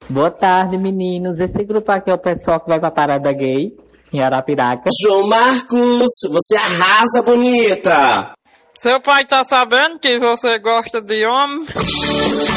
Boa tarde, meninos. Esse grupo aqui é o pessoal que vai pra parada gay em Arapiraca. João Marcos, você arrasa, bonita! Seu pai tá sabendo que você gosta de homem?